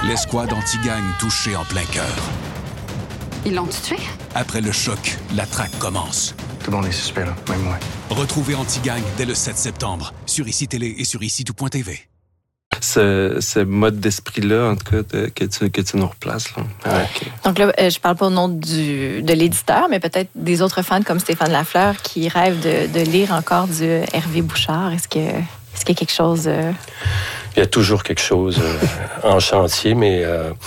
L'escouade anti-gang touchée en plein cœur. Ils l'ont tué? Après le choc, la traque commence. Tout le monde est suspect, là, même moi. Retrouvez Anti-Gang dès le 7 septembre sur ICI Télé et sur ICI-tout.tv. Ce mode d'esprit-là, en tout cas, que tu nous replaces. Là. Okay. Donc là, je parle pas au nom de l'éditeur, mais peut-être des autres fans comme Stéphane Lafleur qui rêvent de lire encore du Hervé Bouchard. Est-ce qu'il y a quelque chose... Il y a toujours quelque chose en chantier, mais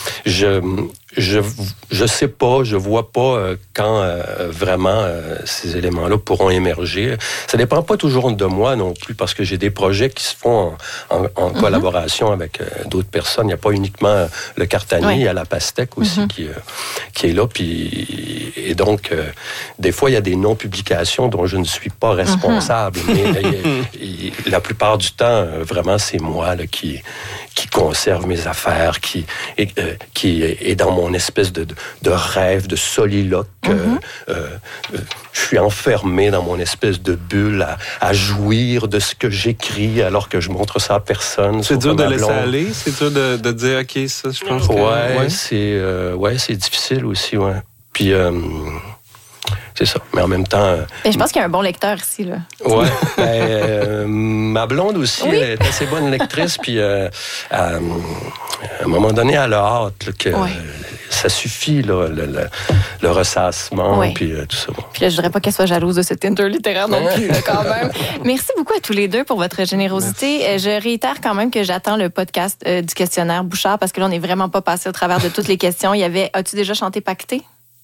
je sais pas, je vois pas quand vraiment ces éléments-là pourront émerger. Ça dépend pas toujours de moi non plus, parce que j'ai des projets qui se font en collaboration avec d'autres personnes. Il n'y a pas uniquement le Cartanier, il y a la Pastèque aussi qui est là. Puis, et donc, des fois, il y a des non-publications dont je ne suis pas responsable. Mais la plupart du temps, vraiment, c'est moi là, qui conserve mes affaires, qui est dans mon espèce de rêve, de soliloque. Je suis enfermé dans mon espèce de bulle à jouir de ce que j'écris alors que je montre ça à personne. C'est dur de laisser aller? C'est dur de dire, OK, ça, je pense que... c'est difficile aussi, ouais. Puis... c'est ça. Mais en même temps... Et je pense qu'il y a un bon lecteur ici, là. Ouais. Ma blonde aussi est assez bonne lectrice. Puis à un moment donné, elle a hâte là, que ça suffit, là, le ressassement, puis tout ça. Bon. Puis là, je dirais pas qu'elle soit jalouse de ce Tinder littéraire non plus, là, quand même. Merci beaucoup à tous les deux pour votre générosité. Merci. Je réitère quand même que j'attends le podcast du questionnaire Bouchard, parce que là, on n'est vraiment pas passé au travers de toutes les questions. As-tu déjà chanté Pacté?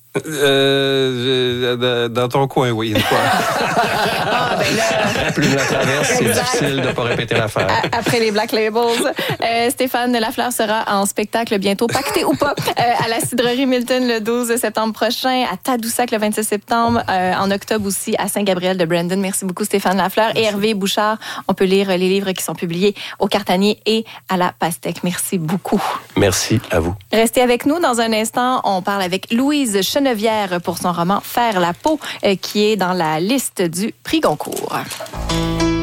Dans ton coin, oui, une fois. Plume la traverse, c'est difficile de ne pas répéter l'affaire. Après les Black Labels. Stéphane Lafleur sera en spectacle bientôt, pacté ou pas, à la Cidrerie Milton le 12 septembre prochain, à Tadoussac le 26 septembre, en octobre aussi à Saint-Gabriel de Brandon. Merci beaucoup Stéphane Lafleur. Et Hervé Bouchard, on peut lire les livres qui sont publiés au Cartanier et à la Pastèque. Merci beaucoup. Merci à vous. Restez avec nous. Dans un instant, on parle avec Louise Chenevière pour son roman Faire la peau, qui est dans la liste du prix Goncourt.